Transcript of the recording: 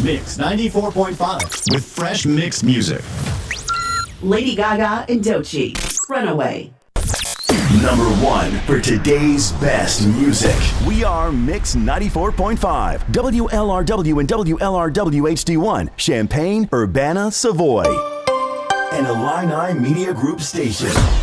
Mix 94.5 with fresh mixed music. Lady Gaga and Doechii, Runaway. Number 1 for today's best music. We are Mix 94.5, WLRW and WLRW HD1, Champaign, Urbana, Savoy. An Illini Media Group station.